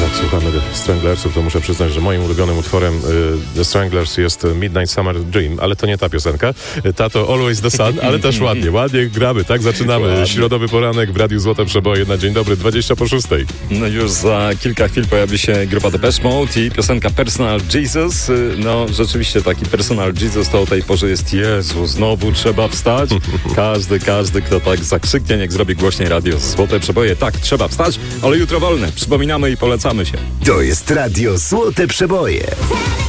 jak słuchamy The Stranglersów, to muszę przyznać, że moim ulubionym utworem The Stranglers jest Midnight Summer Dream, ale to nie ta piosenka. Ta to Always the Sun, ale też ładnie gramy, tak? Zaczynamy środowy poranek w Radiu Złote Przeboje na dzień dobry, 6:20. No już za kilka chwil pojawi się grupa Depeche Mode i piosenka Personal Jesus. No rzeczywiście taki Personal Jesus to o tej porze jest Jezu, znowu trzeba wstać. Każdy, kto tak zakrzyknie, niech zrobi głośniej Radio Złote Przeboje. Tak, trzeba wstać, ale jutro wolne. Przypominamy i polecamy się. To jest Radio Złote Przeboje.